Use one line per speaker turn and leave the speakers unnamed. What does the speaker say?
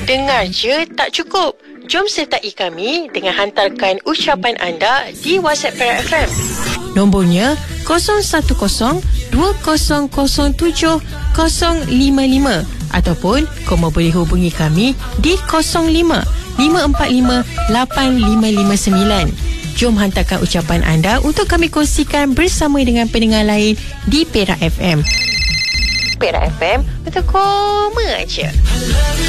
Dengar je tak cukup. Jom sertai kami dengan hantarkan ucapan anda di WhatsApp Perak FM. Nombornya 01102007-055 ataupun kamu boleh hubungi kami di 05-545-8559. Jom hantarkan ucapan anda untuk kami kongsikan bersama dengan pendengar lain di Perak FM. Perak FM, betul koma aja.